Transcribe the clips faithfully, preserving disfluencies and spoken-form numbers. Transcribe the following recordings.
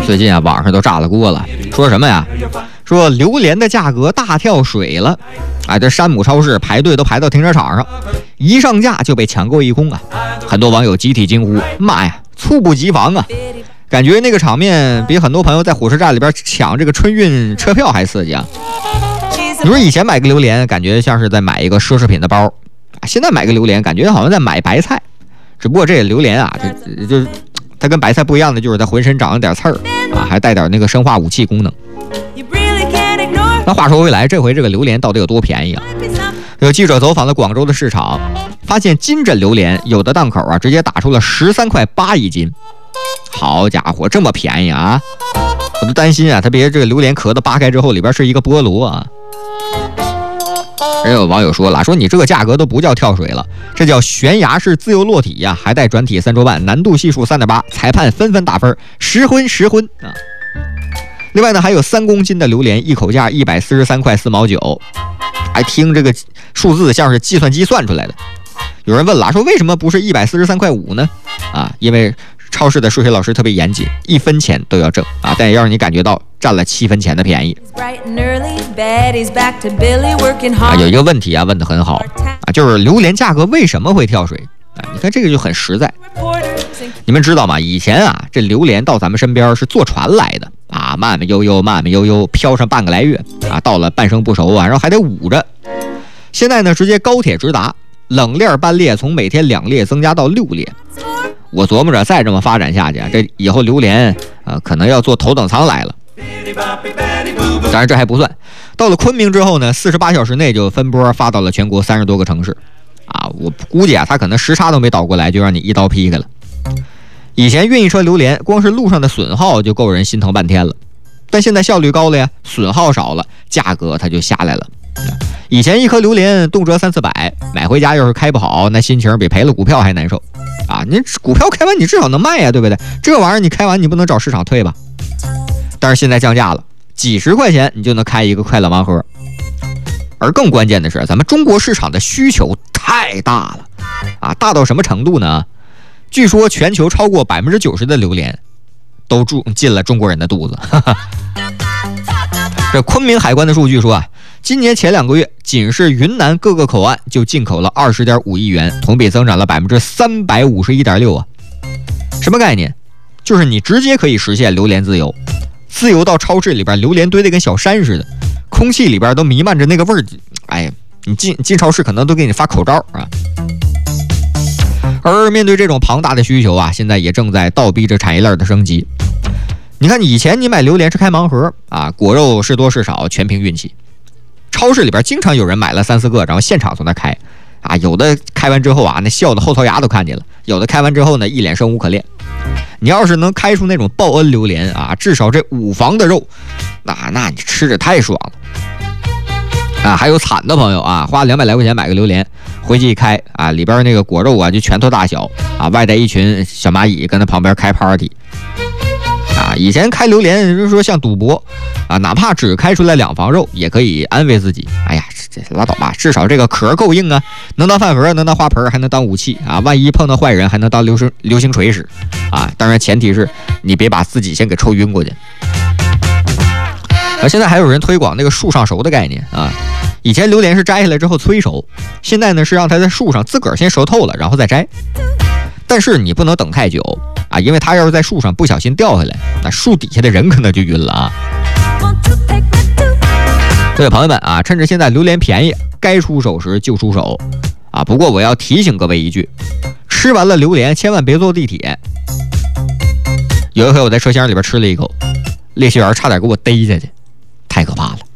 最近啊，网上都炸了锅了，说什么呀？说榴莲的价格大跳水了，哎，这山姆超市排队都排到停车场上，一上架就被抢购一空啊！很多网友集体惊呼：“妈呀，猝不及防啊！”感觉那个场面比很多朋友在火车站里边抢这个春运车票还刺激啊！你说以前买个榴莲，感觉像是在买一个奢侈品的包，现在买个榴莲，感觉好像在买白菜。只不过这榴莲啊，这就是它跟白菜不一样的，就是它浑身长了点刺儿啊，还带点那个生化武器功能。那话说回来，这回这个榴莲到底有多便宜啊？有记者走访了广州的市场，发现金枕榴莲有的档口啊，直接打出了十三块八一斤。好家伙，这么便宜啊！我都担心啊，它别这个榴莲壳子扒开之后，里边是一个菠萝啊。人有网友说了，说你这个价格都不叫跳水了，这叫悬崖式自由落体呀、啊，还带转体三周半，难度系数 三点八， 裁判纷纷打分，十分十分啊！另外呢，还有三公斤的榴莲，一口价一百四十三块四毛九，还听这个数字像是计算机算出来的。有人问了，说为什么不是一百四十三块五呢？啊，因为超市的数学老师特别严谨，一分钱都要挣啊，但也要让你感觉到占了七分钱的便宜。啊，有一个问题啊，问得很好啊，就是榴莲价格为什么会跳水啊？你看这个就很实在。你们知道吗？以前啊，这榴莲到咱们身边是坐船来的啊，慢慢悠悠，慢慢悠悠，飘上半个来月啊，到了半生不熟啊，然后还得捂着。现在呢，直接高铁直达，冷链班列从每天两列增加到六列。我琢磨着再这么发展下去，这以后榴莲啊、呃，可能要坐头等舱来了。当然这还不算，到了昆明之后呢，四十八小时内就分拨发到了全国三十多个城市。啊，我估计啊，他可能时差都没倒过来，就让你一刀劈开了。以前运一车榴莲，光是路上的损耗就够人心疼半天了，但现在效率高了呀，损耗少了，价格它就下来了。以前一颗榴莲动辄三四百，买回家要是开不好，那心情比赔了股票还难受啊！你股票开完你至少能卖呀，对不对？这玩意儿你开完你不能找市场退吧？但是现在降价了，几十块钱你就能开一个快乐盲盒。而更关键的是，咱们中国市场的需求太大了啊，大到什么程度呢？据说全球超过百分之九十的榴莲都住进了中国人的肚子。这昆明海关的数据说啊，今年前两个月，仅是云南各个口岸就进口了 二十点五亿元，同比增长了 百分之三百五十一点六 啊。什么概念？就是你直接可以实现榴莲自由，自由到超市里边榴莲堆得跟小山似的，空气里边都弥漫着那个味儿。哎呀，你进进超市可能都给你发口罩啊。而面对这种庞大的需求啊，现在也正在倒逼着产业链的升级。你看，以前你买榴莲是开盲盒啊，果肉是多是少全凭运气。超市里边经常有人买了三四个，然后现场从那开啊，有的开完之后啊，那笑的后槽牙都看见了；有的开完之后呢，一脸生无可恋。你要是能开出那种报恩榴莲啊，至少这五房的肉，那那你吃着太爽了啊！还有惨的朋友啊，花两百来块钱买个榴莲，回去一开啊，里边那个果肉啊就拳头大小啊，外带一群小蚂蚁跟他旁边开 party。啊，以前开榴莲就是说像赌博啊，哪怕只开出来两房肉，也可以安慰自己，哎呀，这拉倒吧，至少这个壳够硬啊，能当饭盒，能当花盆，还能当武器啊，万一碰到坏人，还能当流星流星锤使啊。当然前提是你别把自己先给抽晕过去。而现在还有人推广那个树上熟的概念啊，以前榴莲是摘下来之后催熟，现在呢是让它在树上自个儿先熟透了，然后再摘。但是你不能等太久啊，因为它要是在树上不小心掉下来，那树底下的人可能就晕了啊。各位朋友们啊，趁着现在榴莲便宜，该出手时就出手啊。不过我要提醒各位一句，吃完了榴莲千万别坐地铁。有一回我在车厢里边吃了一口，列车员差点给我逮下去，太可怕了。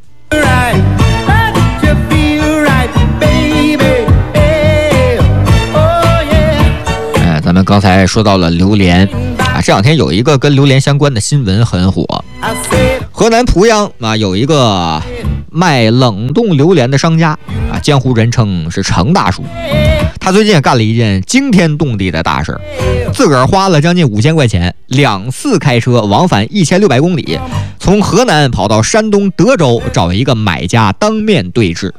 咱们刚才说到了榴莲啊，这两天有一个跟榴莲相关的新闻很火。河南濮阳啊，有一个卖冷冻榴莲的商家啊，江湖人称是程大叔。他最近也干了一件惊天动地的大事，自个儿花了将近五千块钱，两次开车往返一千六百公里，从河南跑到山东德州找一个买家当面对质。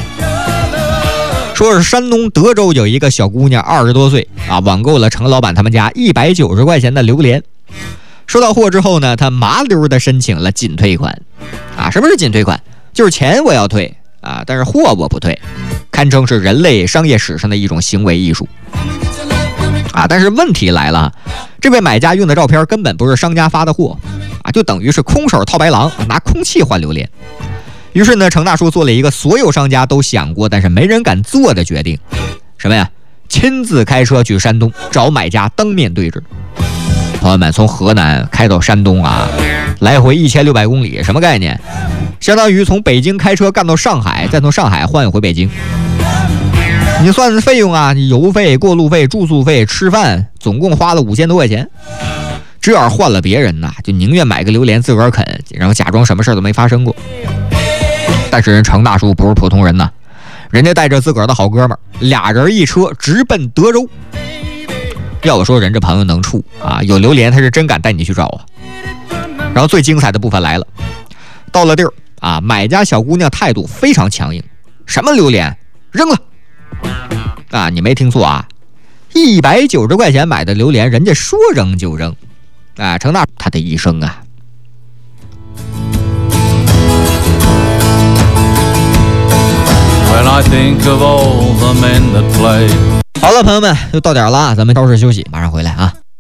说是山东德州有一个小姑娘二十多岁啊，网购了程老板他们家一百九十块钱的榴莲， 收到货之后呢，他麻溜的申请了仅退款。啊，什么是仅退款？就是钱我要退啊，但是货我不退，堪称是人类商业史上的一种行为艺术。啊，但是问题来了，这位买家用的照片根本不是商家发的货啊，就等于是空手套白狼，拿空气换榴莲。于是呢，程大叔做了一个所有商家都想过但是没人敢做的决定，什么呀？亲自开车去山东找买家当面对质。朋友们，从河南开到山东啊，来回一千六百公里，什么概念？相当于从北京开车干到上海，再从上海换回北京。你算费用啊，油费、过路费、住宿费、吃饭，总共花了五千多块钱。这要是换了别人呐，就宁愿买个榴莲自个儿啃，然后假装什么事都没发生过。但是人程大叔不是普通人呐，人家带着自个儿的好哥们儿，俩人一车直奔德州。要我说，人这朋友能处啊，有榴莲他是真敢带你去找啊。然后最精彩的部分来了，到了地儿啊，买家小姑娘态度非常强硬，什么榴莲扔了啊！你没听错啊，一百九十块钱买的榴莲，人家说扔就扔啊！程大他的一生啊。 When I think of all the men that play 好了，朋友们，又到点了，咱们稍事休息，马上回来啊。